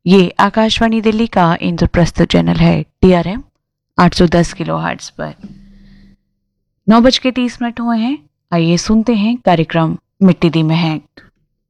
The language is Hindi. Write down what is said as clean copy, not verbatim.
ये आकाशवाणी दिल्ली का इंद्रप्रस्थ चैनल है TRM 810 किलोहर्ट्ज पर। 9:30 हुए हैं। आइए सुनते हैं कार्यक्रम मिट्टी दी महक।